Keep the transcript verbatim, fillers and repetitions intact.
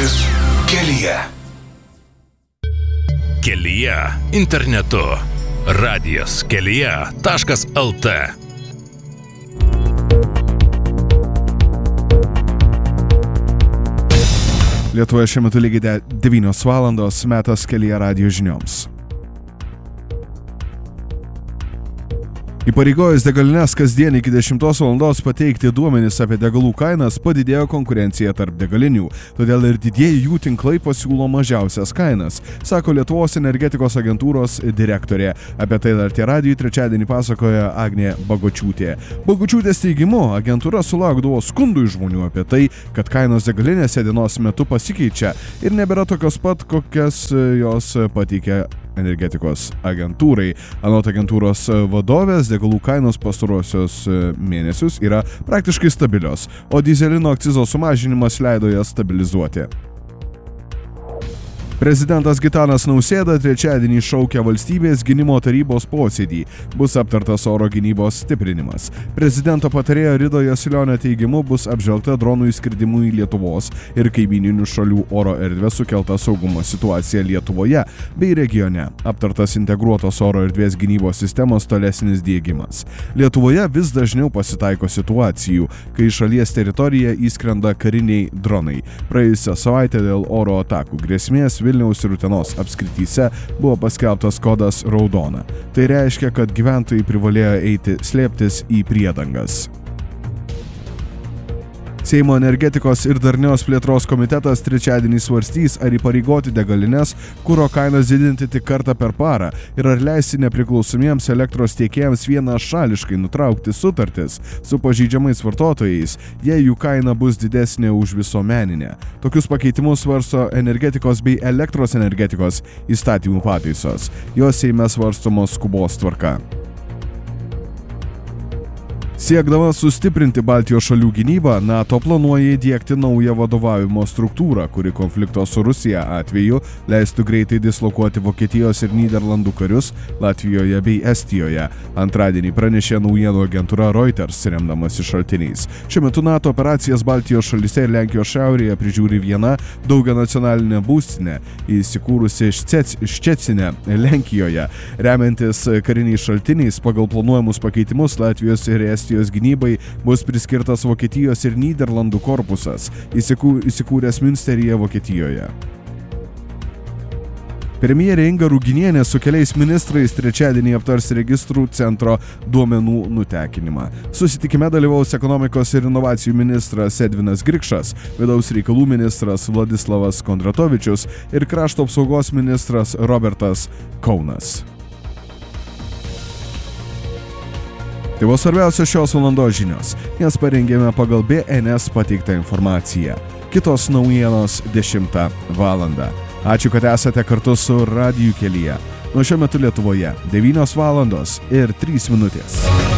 Radijas kelyje. Kelyje internetu. Radijas kelyje taškas lt. Lietuvoje šiuo metu lygiai devynios valandos, metas Kelyje radijo žinioms. Įpareigojus degalines kasdien iki dešimtos valandos pateikti duomenis apie degalų kainas, padidėjo konkurencija tarp degalinių, todėl ir didieji jų tinklai pasiūlo mažiausias kainas, sako Lietuvos energetikos agentūros direktorė. Apie tai L R T radijui trečiadienį pasakoja Agnė Bagočiūtė. Bagočiūtės teigimu, agentūra sulaukdavo skundų iš žmonių apie tai, kad kainos degalinėse dienos metu pasikeičia ir nebėra tokios pat, kokias jos pateikė energetikos agentūrai. Anot agentūros vadovės, degalų kainos pastaruosius mėnesius yra praktiškai stabilios, o dyzelino akcizo sumažinimas leido jas stabilizuoti. Prezidentas Gitanas Nausėda trečiadienį šaukia valstybės gynimo tarybos posėdį. Bus aptartas oro gynybos stiprinimas. Prezidento patarėjo Rido Jasilionio teigimu bus apžvelgta dronų įskridimų į Lietuvos ir kaimyninių šalių oro erdvę sukelta saugumo situacija Lietuvoje bei regione. Aptartas integruotos oro erdvės gynybos sistemos tolesnis diegimas. Lietuvoje vis dažniau pasitaiko situacijų, kai šalies teritoriją įskrenda kariniai dronai. Praėjusią savaitę dėl oro atakų grėsmės Vilniaus ir Utenos apskrityse buvo paskelbtas kodas raudona. Tai reiškia, kad gyventojai privalėjo eiti slėptis į priedangas. Seimo energetikos ir darnios plėtros komitetas trečiadienį svarstys, ar įpareigoti degalines kuro kainas didinti tik kartą per parą ir ar leisti nepriklausomiems elektros tiekėjams vienašališkai nutraukti sutartis su pažeidžiamais vartotojais, jei jų kaina bus didesnė už visuomeninę. Tokius pakeitimus svarsto energetikos bei elektros energetikos įstatymų pataisos. Jos Seime svarstomos skubos tvarka. Siekdama sustiprinti Baltijos šalių gynybą, NATO planuoja įdiegti naują vadovavimo struktūrą, kuri konflikto su Rusija atveju leistų greitai dislokuoti Vokietijos ir Nyderlandų karius Latvijoje bei Estijoje. Antradienį pranešė naujienų agentūra Reuters, remdamasi šaltiniais. Šiuo metu NATO operacijas Baltijos šalyse ir Lenkijos šiaurėje prižiūri viena daugianacionalinė būstinė, įsikūrusi Ščecine, Lenkijoje. Remiantis kariniais šaltiniais, pagal planuojamus pakeitimus Latvijos ir Estijos gynybai bus priskirtas Vokietijos ir Nyderlandų korpusas, įsikūręs Münsteryje, Vokietijoje. Premjerė Inga Ruginienė su keliais ministrais trečiadienį aptars registrų centro duomenų nutekinimą. Susitikime dalyvaus ekonomikos ir inovacijų ministras Edvinas Grikšas, vidaus reikalų ministras Vladislavas Kondratovičius ir krašto apsaugos ministras Robertas Kaunas. Tai buvo svarbiausios šios valandos žinios, jas parengėme pagal B N S pateiktą informaciją. Kitos naujienos dešimtą valandą. Ačiū, kad esate kartu su Radiju kelyje. Nuo šiuo metu Lietuvoje devynios valandos ir trys minutės.